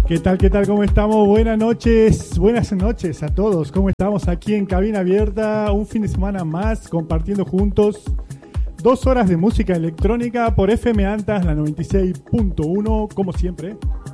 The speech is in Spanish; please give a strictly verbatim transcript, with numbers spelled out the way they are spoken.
¿Qué tal? ¿Qué tal? ¿Cómo estamos? Buenas noches, buenas noches a todos. ¿Cómo estamos aquí en Cabina Abierta? Un fin de semana más compartiendo juntos dos horas de música electrónica por F M Antas, la noventa y seis punto uno, como siempre.